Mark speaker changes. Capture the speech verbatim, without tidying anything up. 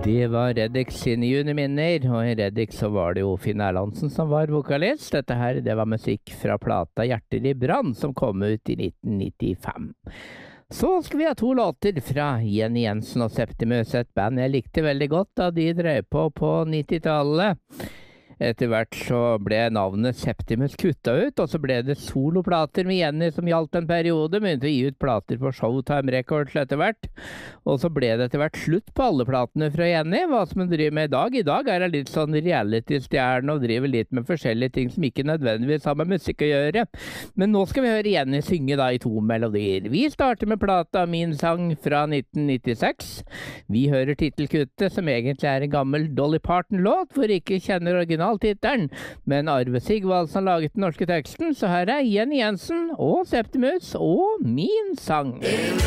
Speaker 1: Det var Reddix sine juneminner, og i Reddix så var det jo Finn Erlandsen som var vokalist. Dette her, det var musikk fra plata Hjerter i brann, som kom ut i nitten nittifem. Så skal vi ha to låter fra Jenny Jensen og Septimus, et band jeg likte veldig godt da de drev på på nittitallet. Etter hvert så ble navnet Septimus kutta ut, og så ble det soloplater med Jenny som gjaldt en periode, begynte å gi ut plater på Showtime Records etter hvert, og så ble det etter hvert slutt på alle platene fra Jenny. Hva som hun driver med i dag? I dag er hun litt sånn reality-stjerne og driver litt med forskjellige ting som ikke nødvendigvis har med musikk å gjøre. Men nå skal vi høre Jenny synge da i to melodier. Vi starter med plata Min sang fra nitten nittiseks. Vi hører titelkuttet, som egentlig er en gammel Dolly Parton-låt, hvor ikke kjenner original tittelen, men Arve Sigvaldsen har laget den norske teksten, så her er Jenny Jensen og Septimus og Min sang.